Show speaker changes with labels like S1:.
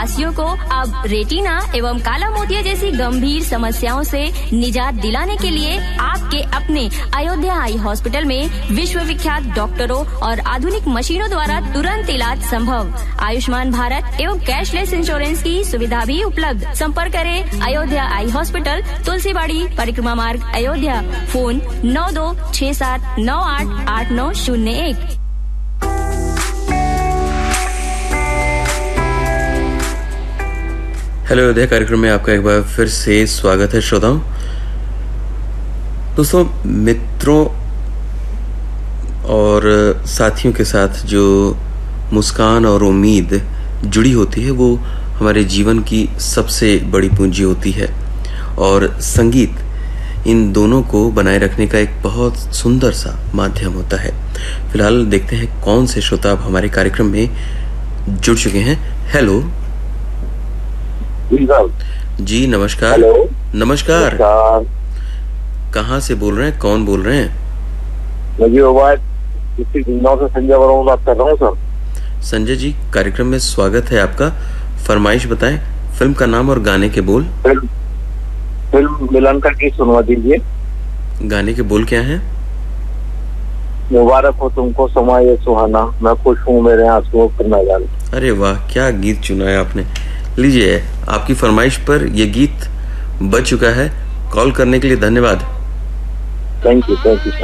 S1: वासियों को अब रेटिना एवं काला मोतिया जैसी गंभीर समस्याओं से निजात दिलाने के लिए आपके अपने अयोध्या आई हॉस्पिटल में विश्व विख्यात डॉक्टरों और आधुनिक मशीनों द्वारा तुरंत इलाज संभव। आयुष्मान भारत एवं कैशलेस इंश्योरेंस की सुविधा भी उपलब्ध। संपर्क करें अयोध्या आई हॉस्पिटल, तुलसीबाड़ी, परिक्रमा मार्ग, अयोध्या। फोन 9267988901।
S2: हेलो अयोध्या कार्यक्रम में आपका एक बार फिर से स्वागत है श्रोताओं। दोस्तों, मित्रों और साथियों के साथ जो मुस्कान और उम्मीद जुड़ी होती है वो हमारे जीवन की सबसे बड़ी पूंजी होती है और संगीत इन दोनों को बनाए रखने का एक बहुत सुंदर सा माध्यम होता है। फिलहाल देखते हैं कौन से श्रोता अब हमारे कार्यक्रम में जुड़ चुके हैं। हेलो जी, नमस्कार।
S3: हेलो,
S2: नमस्कार। कहाँ से बोल रहे हैं, कौन बोल रहे हैं?
S3: संजय वर्मा बात कर रहा हूँ सर।
S2: संजय जी, कार्यक्रम में स्वागत है आपका। फरमाइश बताएं, फिल्म का नाम और गाने के बोल।
S3: फिल्म मिलन का गीत सुनवा दीजिए।
S2: गाने के बोल क्या हैं?
S3: मुबारक हो तुमको समा ये सुहाना, मैं खुश हूँ मेरे आंसुओं पर न जाने।
S2: अरे वाह, क्या गीत चुना है आपने। लीजिए, आपकी फरमाइश पर यह गीत बज चुका है। कॉल करने के लिए धन्यवाद।
S3: Thank you sir.